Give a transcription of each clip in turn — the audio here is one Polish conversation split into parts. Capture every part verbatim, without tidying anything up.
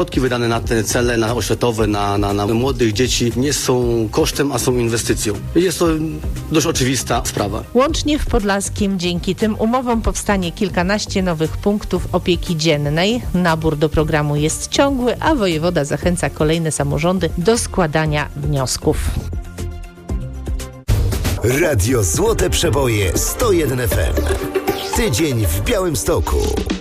Środki wydane na te cele, na oświatowe, na, na, na młodych dzieci nie są kosztem, a są inwestycją. Jest to dość oczywista sprawa. Łącznie w Podlaskiem dzięki tym umowom powstanie kilkanaście nowych punktów opieki dziennej. Nabór do programu jest ciągły, a wojewoda zachęca kolejne samorządy do składania wniosków. Radio Złote Przeboje sto jeden F M. Tydzień w Białymstoku.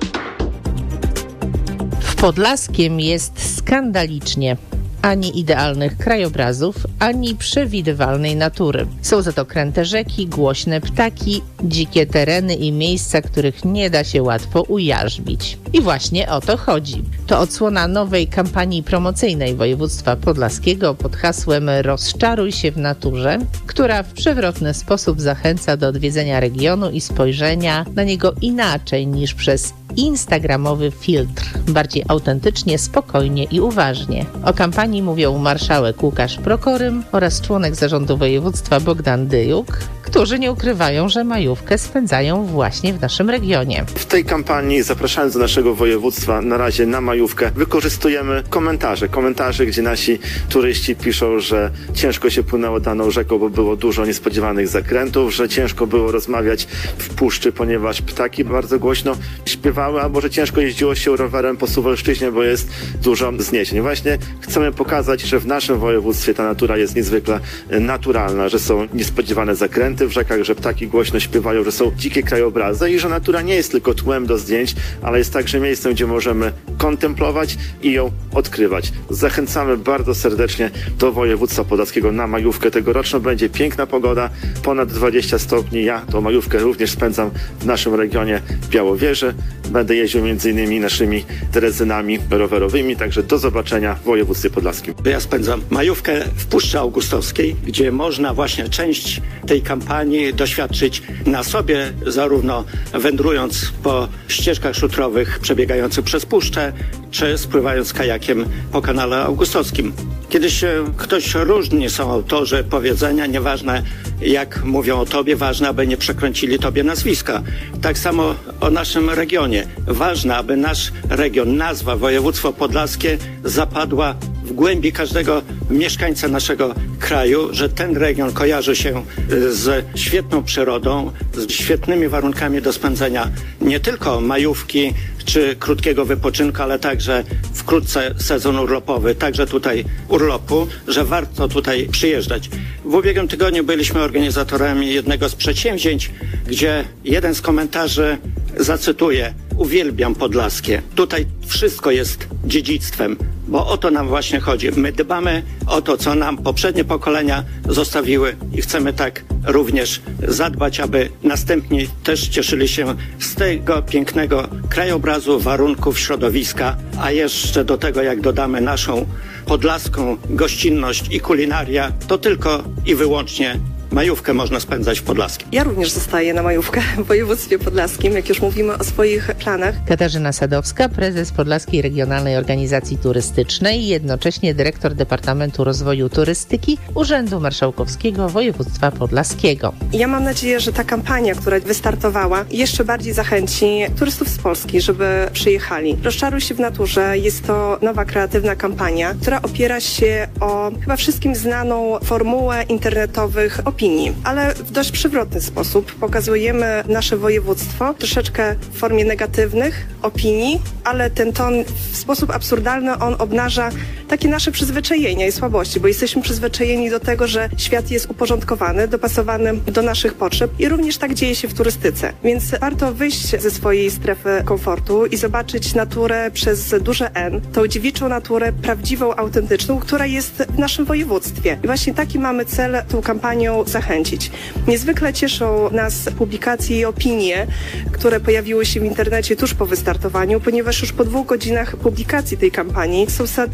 W Podlaskiem jest skandalicznie. Ani idealnych krajobrazów, ani przewidywalnej natury. Są za to kręte rzeki, głośne ptaki, dzikie tereny i miejsca, których nie da się łatwo ujarzmić. I właśnie o to chodzi. To odsłona nowej kampanii promocyjnej województwa podlaskiego pod hasłem Rozczaruj się w naturze, która w przewrotny sposób zachęca do odwiedzenia regionu i spojrzenia na niego inaczej niż przez instagramowy filtr. Bardziej autentycznie, spokojnie i uważnie. O kampanii mówią marszałek Łukasz Prokorym oraz członek zarządu województwa Bogdan Dyjuk, którzy nie ukrywają, że majówkę spędzają właśnie w naszym regionie. W tej kampanii, zapraszając do naszego województwa na razie na majówkę, wykorzystujemy komentarze. Komentarze, gdzie nasi turyści piszą, że ciężko się płynęło daną rzeką, bo było dużo niespodziewanych zakrętów, że ciężko było rozmawiać w puszczy, ponieważ ptaki bardzo głośno śpiewały, albo że ciężko jeździło się rowerem po Suwalszczyźnie, bo jest dużo zniesień. Właśnie chcemy pokazać, że w naszym województwie ta natura jest niezwykle naturalna, że są niespodziewane zakręty w rzekach, że ptaki głośno śpiewają, że są dzikie krajobrazy i że natura nie jest tylko tłem do zdjęć, ale jest także miejscem, gdzie możemy kontemplować i ją odkrywać. Zachęcamy bardzo serdecznie do województwa podlaskiego na majówkę tegoroczną. Będzie piękna pogoda, ponad dwadzieścia stopni. Ja tą majówkę również spędzam w naszym regionie w Białowieży. Będę jeździł między innymi naszymi drezynami rowerowymi, także do zobaczenia w województwie podlaskim. Ja spędzam majówkę w Puszczy Augustowskiej, gdzie można właśnie część tej kampanii doświadczyć na sobie, zarówno wędrując po ścieżkach szutrowych przebiegających przez puszczę, czy spływając kajakiem po kanale augustowskim. Kiedyś ktoś różni są autorzy powiedzenia, nieważne jak mówią o tobie, ważne, aby nie przekręcili tobie nazwiska. Tak samo o naszym regionie. Ważne, aby nasz region, nazwa województwo podlaskie zapadła w głębi każdego mieszkańca naszego kraju, że ten region kojarzy się z świetną przyrodą, z świetnymi warunkami do spędzenia nie tylko majówki czy krótkiego wypoczynku, ale także wkrótce sezon urlopowy, także tutaj urlopu, że warto tutaj przyjeżdżać. W ubiegłym tygodniu byliśmy organizatorami jednego z przedsięwzięć, gdzie jeden z komentarzy zacytuję: uwielbiam Podlaskie. Tutaj wszystko jest dziedzictwem, bo o to nam właśnie chodzi. My dbamy o to, co nam poprzednie pokolenia zostawiły i chcemy tak również zadbać, aby następni też cieszyli się z tego pięknego krajobrazu, warunków, środowiska, a jeszcze do tego, jak dodamy naszą podlaską gościnność i kulinaria, to tylko i wyłącznie majówkę można spędzać w Podlaskim. Ja również zostaję na majówkę w województwie podlaskim, jak już mówimy o swoich planach. Katarzyna Sadowska, prezes Podlaskiej Regionalnej Organizacji Turystycznej i jednocześnie dyrektor Departamentu Rozwoju Turystyki Urzędu Marszałkowskiego Województwa Podlaskiego. Ja mam nadzieję, że ta kampania, która wystartowała, jeszcze bardziej zachęci turystów z Polski, żeby przyjechali. Rozczaruj się w naturze jest to nowa, kreatywna kampania, która opiera się o chyba wszystkim znaną formułę internetowych opinii, ale w dość przewrotny sposób pokazujemy nasze województwo troszeczkę w formie negatywnych opinii, ale ten ton w sposób absurdalny on obnaża takie nasze przyzwyczajenia i słabości, bo jesteśmy przyzwyczajeni do tego, że świat jest uporządkowany, dopasowany do naszych potrzeb i również tak dzieje się w turystyce. Więc warto wyjść ze swojej strefy komfortu i zobaczyć naturę przez duże N, tą dziewiczą naturę, prawdziwą, autentyczną, która jest w naszym województwie. I właśnie taki mamy cel tą kampanią zachęcić. Niezwykle cieszą nas publikacje i opinie, które pojawiły się w internecie tuż po wystartowaniu, ponieważ już po dwóch godzinach publikacji tej kampanii są setki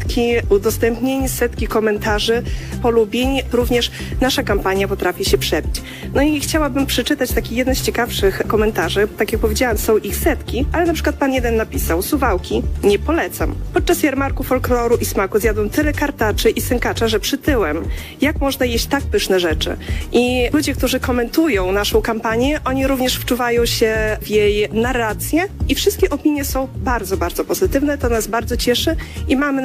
udostępnień, setki komentarzy, polubień. Również nasza kampania potrafi się przebić. No i chciałabym przeczytać taki jeden z ciekawszych komentarzy. Tak jak powiedziałam, są ich setki, ale na przykład pan jeden napisał: Suwałki nie polecam. Podczas jarmarku folkloru i smaku zjadłem tyle kartaczy i sękacza, że przytyłem. Jak można jeść tak pyszne rzeczy? I ludzie, którzy komentują naszą kampanię, oni również wczuwają się w jej narrację i wszystkie opinie są bardzo, bardzo pozytywne. To nas bardzo cieszy i mamy